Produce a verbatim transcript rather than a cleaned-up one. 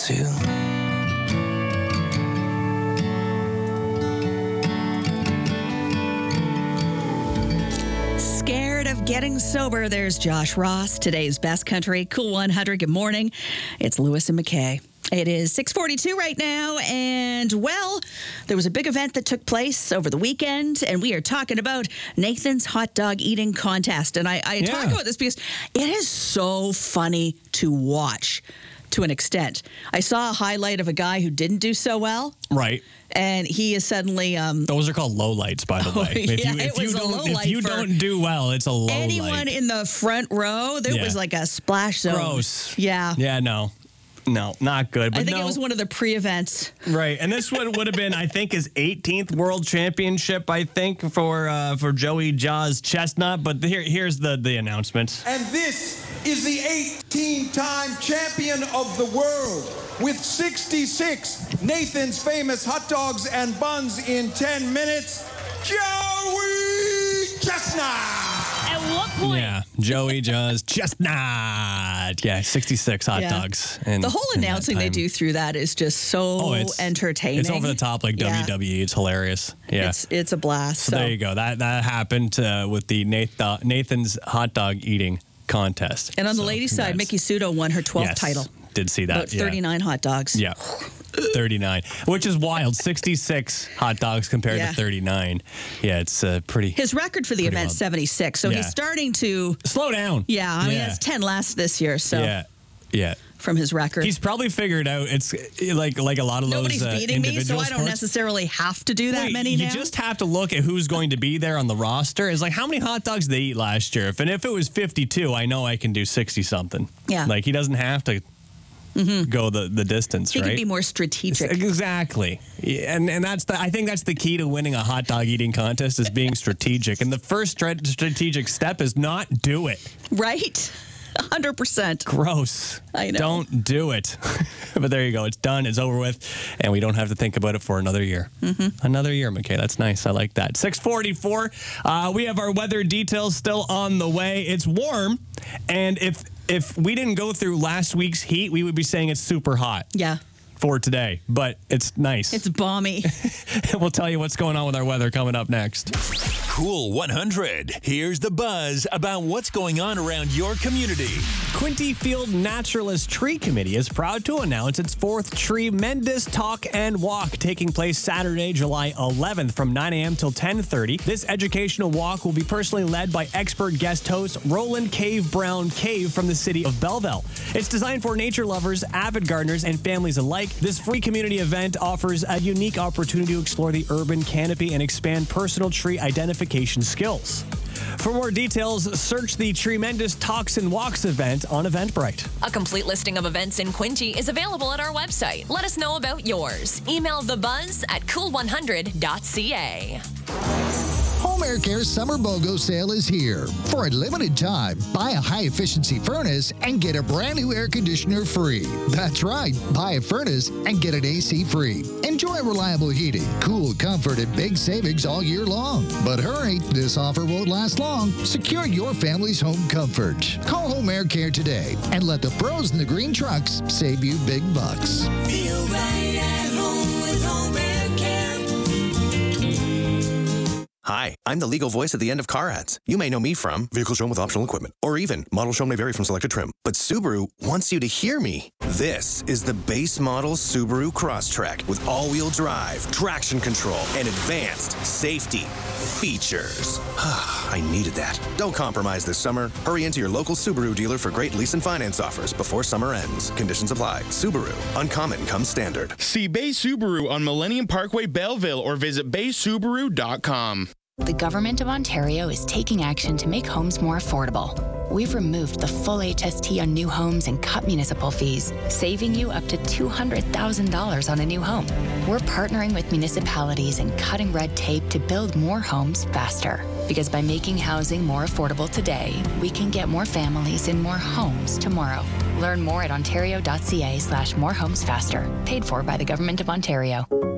to. Scared of getting sober, there's Josh Ross, today's Best Country Cool one hundred. Good morning. It's Lewis and McKay. It is six forty-two right now, and, well, there was a big event that took place over the weekend, and we are talking about Nathan's hot dog eating contest. And I, I Yeah. talk about this because it is so funny to watch to an extent. I saw a highlight of a guy who didn't do so well, Right. and he is suddenly... Um, Those are called lowlights, by the Oh, way. If yeah, you, it if you was a don't, low if you light for don't do well, it's a low anyone light. in the front row, there Yeah. was like a splash zone. Gross. Yeah. Yeah, no. No, not good. But I think no, it was one of the pre-events. right. And this one would have been, I think, his eighteenth world championship, I think, for uh, for Joey Jaws Chestnut. But here, here's the, the announcement. And this is the eighteen-time champion of the world with sixty-six Nathan's Famous hot dogs and buns in ten minutes, Joey Chestnut. At what point? Yeah, Joey Jaws Chestnut. Yeah, sixty-six hot Yeah. dogs. In, The whole in that announcing they time. do through that is just so Oh, it's entertaining. It's over the top like Yeah. W W E. It's hilarious. Yeah. It's it's a blast. So So, there you go. That that happened uh, with the Nath- Nathan's hot dog eating contest. and on the So, ladies' side, congrats. Mickey Sudo won her twelfth Yes, title. Did see that. About yeah. thirty-nine hot dogs. Yeah. thirty-nine, which is wild. sixty-six hot dogs compared Yeah. to thirty-nine. Yeah, it's uh, pretty. His record for the Pretty event wild. seventy-six. So Yeah. he's starting to. Slow down. Yeah, I mean yeah. that's ten less this year. So Yeah. Yeah. from his record. He's probably figured out it's like like a lot of Nobody's those uh, beating me, so individual I don't sports. necessarily have to do that Wait, many you now. just have to look at who's going to be there on the roster. It's like how many hot dogs they eat last year. If and if it was fifty-two, I know I can do sixty something. Yeah. Like he doesn't have to go the, the distance, he right? can be more strategic. Exactly. Yeah, And and that's the I think that's the key to winning a hot dog eating contest is being strategic. And the first stra- strategic step is not do it. Right? one hundred percent. Gross. I know. Don't do it. But there you go. It's done. It's over with. And we don't have to think about it for another year. Mm-hmm. Another year, McKay. That's nice. I like that. six forty-four. Uh, we have our weather details still on the way. It's warm. And if if we didn't go through last week's heat, we would be saying it's super hot Yeah. for today. But it's nice. It's balmy. We'll tell you what's going on with our weather coming up next. Cool one hundred. Here's the buzz about what's going on around your community. Quinty Field Naturalist Tree Committee is proud to announce its fourth Tremendous Talk and Walk taking place Saturday, July eleventh from nine a.m. till ten thirty. This educational walk will be personally led by expert guest host Roland Cave Brown Cave from the city of Belleville. It's designed for nature lovers, avid gardeners, and families alike. This free community event offers a unique opportunity to explore the urban canopy and expand personal tree identification skills. For more details, search the Tremendous Talks and Walks event on Eventbrite. A complete listing of events in Quinty is available at our website. Let us know about yours. Email thebuzz at cool one hundred dot c a. Home Air Care's Summer BOGO sale is here. For a limited time, buy a high-efficiency furnace and get a brand new air conditioner free. That's right, buy a furnace and get an A C free. Enjoy reliable heating, cool comfort, and big savings all year long. But hurry, this offer won't last long. Secure your family's home comfort. Call Home Air Care today and let the pros in the green trucks save you big bucks. Feel right at home with Home Air Care. Hi, I'm the legal voice at the end of car ads. You may know me from vehicles shown with optional equipment, or even model shown may vary from selected trim. But Subaru wants you to hear me. This is the base model Subaru Crosstrek with all-wheel drive, traction control, and advanced safety features. I needed that. Don't compromise this summer. Hurry into your local Subaru dealer for great lease and finance offers before summer ends. Conditions apply. Subaru. Uncommon comes standard. See Bay Subaru on Millennium Parkway, Belleville, or visit bay subaru dot com. The Government of Ontario is taking action to make homes more affordable. We've removed the full H S T on new homes and cut municipal fees, saving you up to two hundred thousand dollars on a new home. We're partnering with municipalities and cutting red tape to build more homes faster. Because by making housing more affordable today, we can get more families in more homes tomorrow. Learn more at ontario dot c a slash more homes faster. Paid for by the Government of Ontario.